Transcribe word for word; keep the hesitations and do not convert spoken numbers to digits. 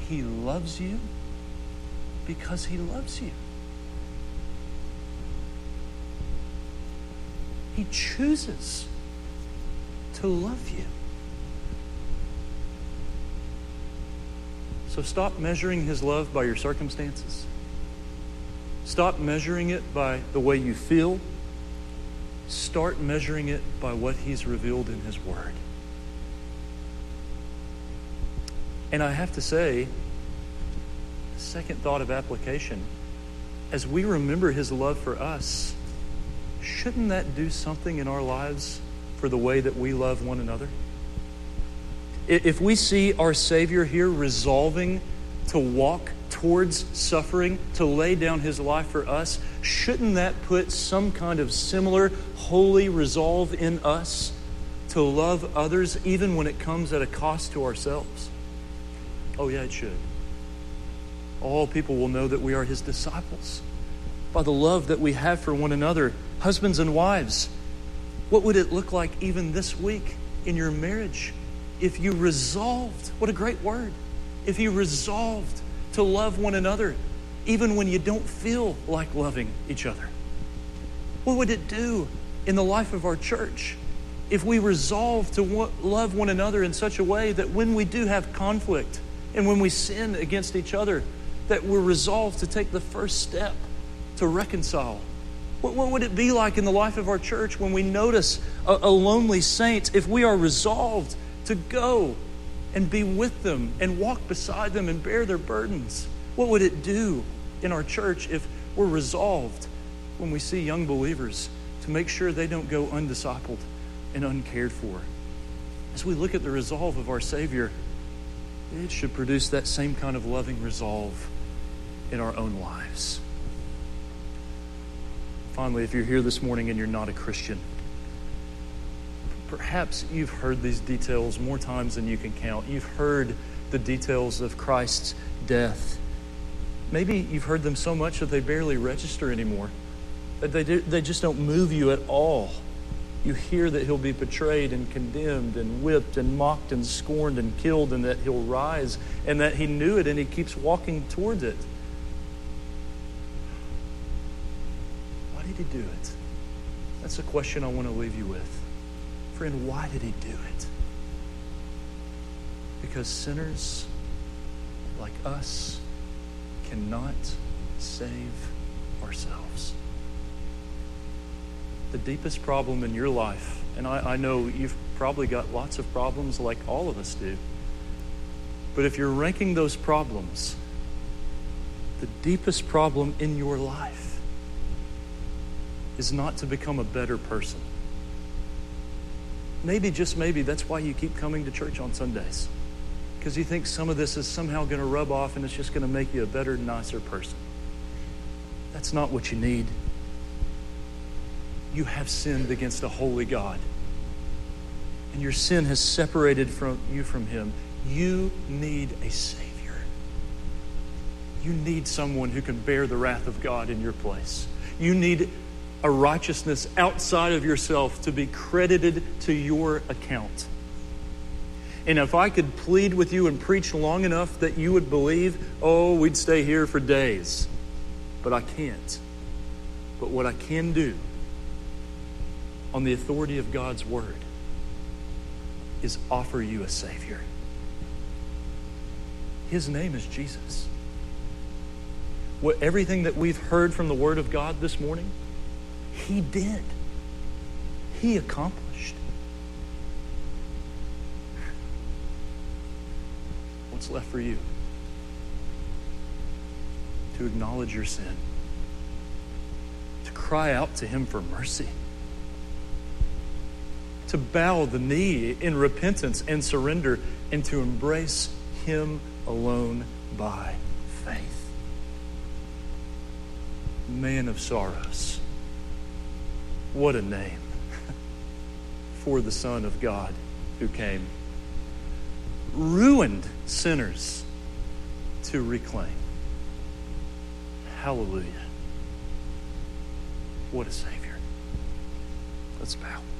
He loves you because He loves you. He chooses to love you. So stop measuring His love by your circumstances. Stop measuring it by the way you feel. Start measuring it by what He's revealed in His Word. And I have to say, second thought of application, as we remember His love for us, shouldn't that do something in our lives for the way that we love one another? If we see our Savior here resolving to walk towards suffering, to lay down His life for us, shouldn't that put some kind of similar holy resolve in us to love others even when it comes at a cost to ourselves? Oh yeah, it should. All people will know that we are His disciples by the love that we have for one another. Husbands and wives, what would it look like even this week in your marriage if you resolved, what a great word, if you resolved to love one another even when you don't feel like loving each other? What would it do in the life of our church if we resolve to wa- love one another in such a way that when we do have conflict and when we sin against each other, that we're resolved to take the first step to reconcile? What, what would it be like in the life of our church when we notice a, a lonely saint, if we are resolved to go and be with them and walk beside them and bear their burdens? What would it do in our church if we're resolved when we see young believers to make sure they don't go undiscipled and uncared for? As we look at the resolve of our Savior, it should produce that same kind of loving resolve in our own lives. Finally, if you're here this morning and you're not a Christian, perhaps you've heard these details more times than you can count. You've heard the details of Christ's death. Maybe you've heard them so much that they barely register anymore, that they, do, they just don't move you at all. You hear that He'll be betrayed and condemned and whipped and mocked and scorned and killed, and that He'll rise, and that He knew it and He keeps walking towards it. Why did He do it? That's a question I want to leave you with. Friend, why did He do it? Because sinners like us cannot save ourselves. The deepest problem in your life, and I, I know you've probably got lots of problems like all of us do, but if you're ranking those problems, the deepest problem in your life is not to become a better person. Maybe, just maybe, that's why you keep coming to church on Sundays, because you think some of this is somehow going to rub off and it's just going to make you a better, nicer person. That's not what you need. You have sinned against a holy God, and your sin has separated from you from Him. You need a Savior. You need someone who can bear the wrath of God in your place. You need a righteousness outside of yourself to be credited to your account. And if I could plead with you and preach long enough that you would believe, oh, we'd stay here for days. But I can't. But what I can do on the authority of God's Word is offer you a Savior. His name is Jesus. What, everything that we've heard from the Word of God this morning, He did. He accomplished. What's left for you? To acknowledge your sin. To cry out to Him for mercy. To bow the knee in repentance and surrender, and to embrace Him alone by faith. Man of sorrows. What a name for the Son of God who came. Ruined sinners to reclaim. Hallelujah. What a Savior. Let's bow.